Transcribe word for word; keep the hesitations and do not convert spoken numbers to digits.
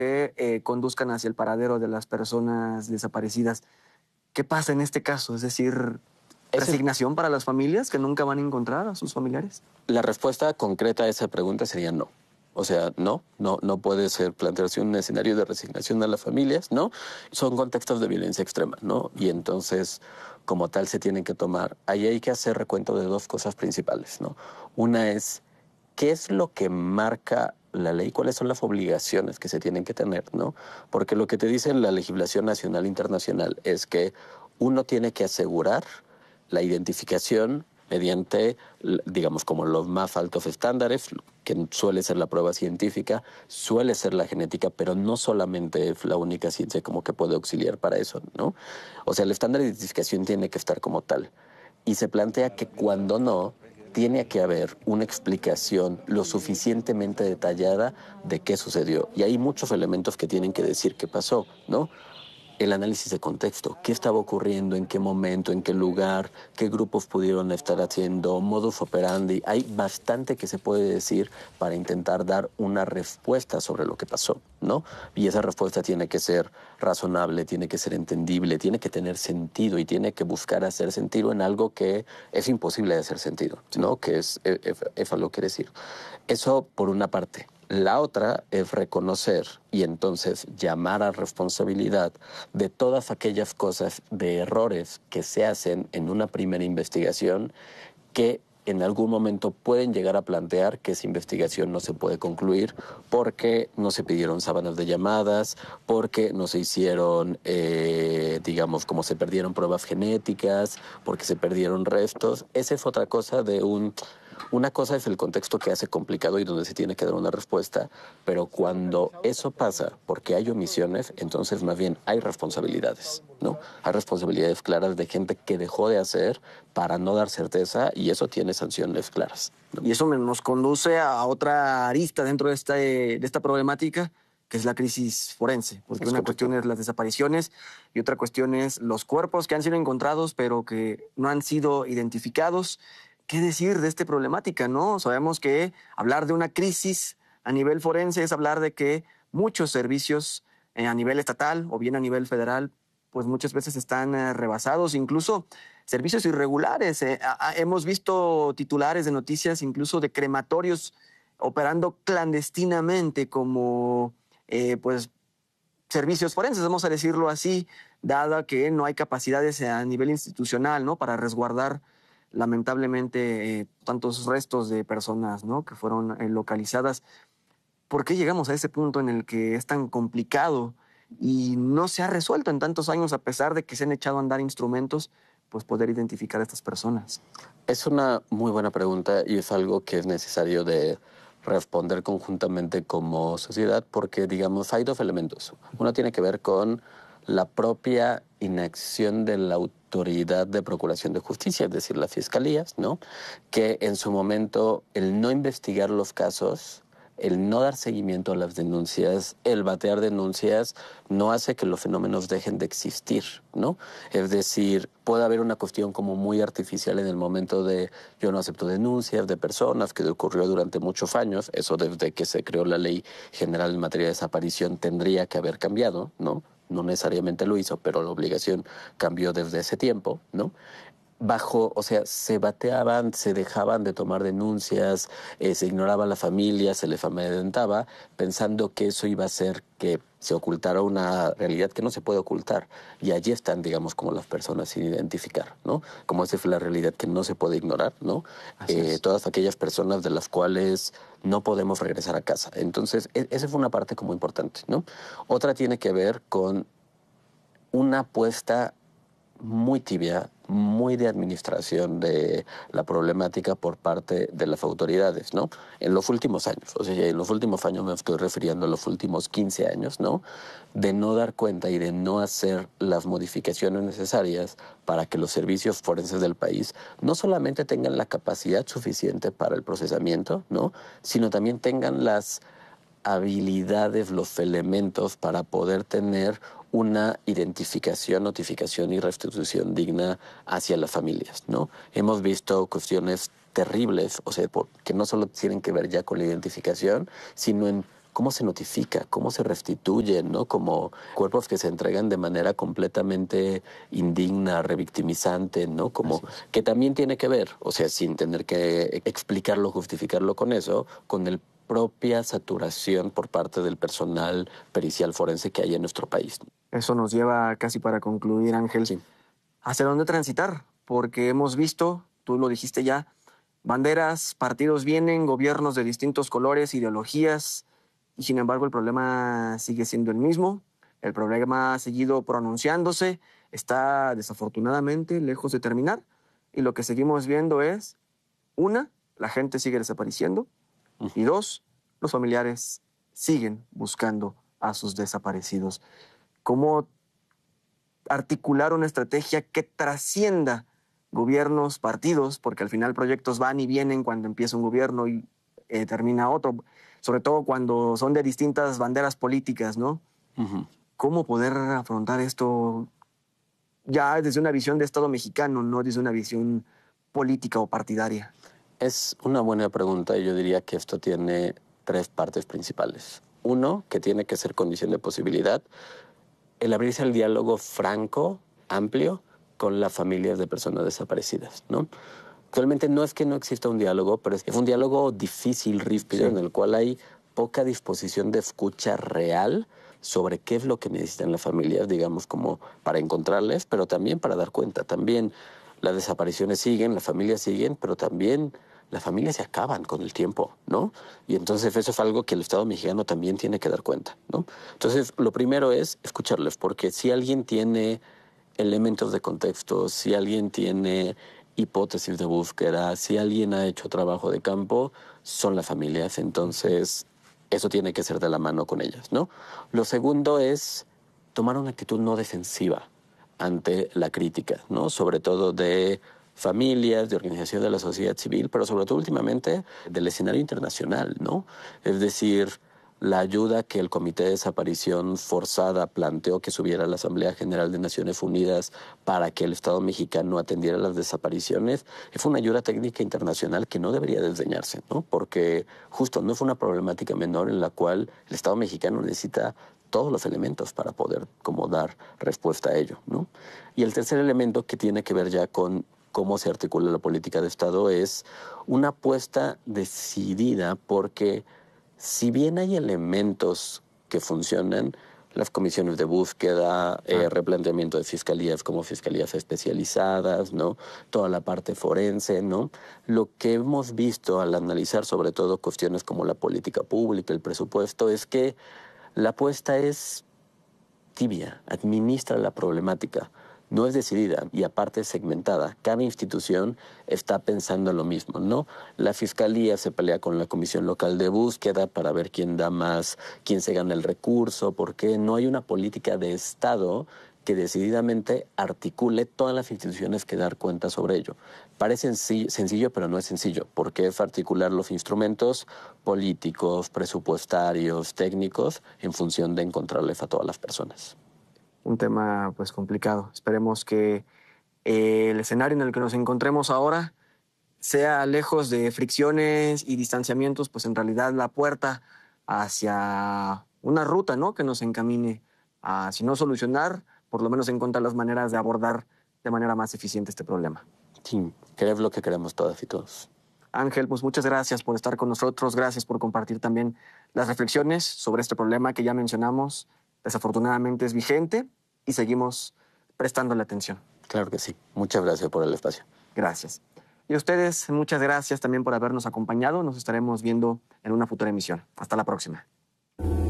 que eh, conduzcan hacia el paradero de las personas desaparecidas. ¿Qué pasa en este caso? Es decir, Ese- ¿resignación para las familias que nunca van a encontrar a sus familiares? La respuesta concreta a esa pregunta sería no. O sea, no, no, no puede ser plantearse un escenario de resignación a las familias, ¿no? Son contextos de violencia extrema, ¿no? Y entonces, como tal, se tienen que tomar. Ahí hay que hacer recuento de dos cosas principales, ¿no? Una es, ¿qué es lo que marca la ley? ¿Cuáles son las obligaciones que se tienen que tener, ¿no? Porque lo que te dice la legislación nacional e internacional es que uno tiene que asegurar la identificación mediante, digamos, como los más altos estándares, que suele ser la prueba científica, suele ser la genética, pero no solamente es la única ciencia como que puede auxiliar para eso, ¿no? O sea, el estándar de identificación tiene que estar como tal. Y se plantea que cuando no, tiene que haber una explicación lo suficientemente detallada de qué sucedió. Y hay muchos elementos que tienen que decir qué pasó, ¿no? El análisis de contexto, qué estaba ocurriendo, en qué momento, en qué lugar, qué grupos pudieron estar haciendo, modus operandi. Hay bastante que se puede decir para intentar dar una respuesta sobre lo que pasó, ¿no? Y esa respuesta tiene que ser razonable, tiene que ser entendible, tiene que tener sentido y tiene que buscar hacer sentido en algo que es imposible de hacer sentido, ¿no? Que es, es, es lo que decir. Eso por una parte. La otra es reconocer y entonces llamar a responsabilidad de todas aquellas cosas, de errores que se hacen en una primera investigación que en algún momento pueden llegar a plantear que esa investigación no se puede concluir porque no se pidieron sábanas de llamadas, porque no se hicieron, eh, digamos, como se perdieron pruebas genéticas, porque se perdieron restos. Esa es otra cosa de un... Una cosa es el contexto que hace complicado y donde se tiene que dar una respuesta, pero cuando eso pasa porque hay omisiones, entonces más bien hay responsabilidades, ¿no? Hay responsabilidades claras de gente que dejó de hacer para no dar certeza y eso tiene sanciones claras, ¿no? Y eso me- nos conduce a otra arista dentro de esta, de esta problemática, que es la crisis forense. Porque Es una correcto. cuestión es las desapariciones y otra cuestión es los cuerpos que han sido encontrados pero que no han sido identificados. ¿Qué decir de esta problemática, no? Sabemos que hablar de una crisis a nivel forense es hablar de que muchos servicios eh, a nivel estatal o bien a nivel federal, pues muchas veces están eh, rebasados, incluso servicios irregulares. Eh, a- a- hemos visto titulares de noticias incluso de crematorios operando clandestinamente como eh, pues servicios forenses, vamos a decirlo así, dada que no hay capacidades a nivel institucional, ¿no? Para resguardar lamentablemente eh, tantos restos de personas, ¿no? Que fueron eh, localizadas. ¿Por qué llegamos a ese punto en el que es tan complicado y no se ha resuelto en tantos años a pesar de que se han echado a andar instrumentos, pues poder identificar a estas personas? Es una muy buena pregunta y es algo que es necesario de responder conjuntamente como sociedad porque, digamos, hay dos elementos. Uno tiene que ver con la propia inacción de la autoridad de procuración de justicia, es decir, las fiscalías, ¿no? Que en su momento el no investigar los casos, el no dar seguimiento a las denuncias, el batear denuncias, no hace que los fenómenos dejen de existir, ¿no? Es decir, puede haber una cuestión como muy artificial en el momento de yo no acepto denuncias de personas, que ocurrió durante muchos años, eso desde que se creó la Ley General en materia de desaparición tendría que haber cambiado, ¿no? No necesariamente lo hizo, pero la obligación cambió desde ese tiempo, ¿no? Bajo, o sea, se bateaban, se dejaban de tomar denuncias, eh, se ignoraba a la familia, se les amedrentaba, pensando que eso iba a hacer que se ocultara una realidad que no se puede ocultar. Y allí están, digamos, como las personas sin identificar, ¿no? Como esa es la realidad que no se puede ignorar, ¿no? Eh, todas aquellas personas de las cuales no podemos regresar a casa. Entonces, e- esa fue una parte como importante, ¿no? Otra tiene que ver con una apuesta muy tibia, muy de administración de la problemática por parte de las autoridades, ¿no? En los últimos años, o sea, en los últimos años me estoy refiriendo a los últimos quince años, ¿no? De no dar cuenta y de no hacer las modificaciones necesarias para que los servicios forenses del país no solamente tengan la capacidad suficiente para el procesamiento, ¿no? Sino también tengan las habilidades, los elementos para poder tener una identificación, notificación y restitución digna hacia las familias, ¿no? Hemos visto cuestiones terribles, o sea, por, que no solo tienen que ver ya con la identificación, sino en cómo se notifica, cómo se restituyen, ¿no? Como cuerpos que se entregan de manera completamente indigna, revictimizante, ¿no? Como que también tiene que ver, o sea, sin tener que explicarlo, justificarlo con eso, con el propia saturación por parte del personal pericial forense que hay en nuestro país. Eso nos lleva casi para concluir, Ángel. Sí. ¿Hacia dónde transitar? Porque hemos visto, tú lo dijiste ya, banderas, partidos vienen, gobiernos de distintos colores, ideologías, y sin embargo el problema sigue siendo el mismo. El problema ha seguido pronunciándose, está desafortunadamente lejos de terminar, y lo que seguimos viendo es, una, la gente sigue desapareciendo, y dos, los familiares siguen buscando a sus desaparecidos. ¿Cómo articular una estrategia que trascienda gobiernos, partidos, porque al final proyectos van y vienen cuando empieza un gobierno y eh, termina otro, sobre todo cuando son de distintas banderas políticas, ¿no? Uh-huh. ¿Cómo poder afrontar esto ya desde una visión de Estado mexicano, no desde una visión política o partidaria? Es una buena pregunta y yo diría que esto tiene tres partes principales. Uno, que tiene que ser condición de posibilidad, el abrirse al diálogo franco, amplio, con las familias de personas desaparecidas, ¿no? Actualmente no es que no exista un diálogo, pero es que es un diálogo difícil, ríspido, sí, en el cual hay poca disposición de escucha real sobre qué es lo que necesitan las familias, digamos, como para encontrarles, pero también para dar cuenta. También las desapariciones siguen, las familias siguen, pero también las familias se acaban con el tiempo, ¿no? Y entonces eso es algo que el Estado mexicano también tiene que dar cuenta, ¿no? Entonces, lo primero es escucharles, porque si alguien tiene elementos de contexto, si alguien tiene hipótesis de búsqueda, si alguien ha hecho trabajo de campo, son las familias. Entonces, eso tiene que ser de la mano con ellas, ¿no? Lo segundo es tomar una actitud no defensiva ante la crítica, ¿no? Sobre todo de familias, de organizaciones de la sociedad civil, pero sobre todo últimamente del escenario internacional, ¿no? Es decir, la ayuda que el Comité de Desaparición Forzada planteó que subiera a la Asamblea General de Naciones Unidas para que el Estado mexicano atendiera las desapariciones, fue una ayuda técnica internacional que no debería desdeñarse, ¿no? Porque justo no fue una problemática menor en la cual el Estado mexicano necesita todos los elementos para poder como dar respuesta a ello, ¿no? Y el tercer elemento que tiene que ver ya con cómo se articula la política de Estado es una apuesta decidida, porque si bien hay elementos que funcionan, las comisiones de búsqueda, ah. eh, replanteamiento de fiscalías como fiscalías especializadas, ¿no? Toda la parte forense, ¿no? Lo que hemos visto al analizar sobre todo cuestiones como la política pública, el presupuesto, es que la apuesta es tibia, administra la problemática. No es decidida y aparte segmentada. Cada institución está pensando lo mismo, ¿no? La Fiscalía se pelea con la Comisión Local de Búsqueda para ver quién da más, quién se gana el recurso, porque no hay una política de Estado que decididamente articule todas las instituciones que dar cuenta sobre ello. Parece sencillo, pero no es sencillo, porque es articular los instrumentos políticos, presupuestarios, técnicos, en función de encontrarles a todas las personas. Un tema pues complicado. Esperemos que eh, el escenario en el que nos encontremos ahora sea lejos de fricciones y distanciamientos, pues en realidad la puerta hacia una ruta, ¿no? Que nos encamine a, si no solucionar, por lo menos encontrar las maneras de abordar de manera más eficiente este problema. Sí, que es lo que queremos todas y todos. Ángel, pues muchas gracias por estar con nosotros, gracias por compartir también las reflexiones sobre este problema que ya mencionamos. Desafortunadamente es vigente y seguimos prestándole atención. Claro que sí. Muchas gracias por el espacio. Gracias. Y a ustedes, muchas gracias también por habernos acompañado. Nos estaremos viendo en una futura emisión. Hasta la próxima.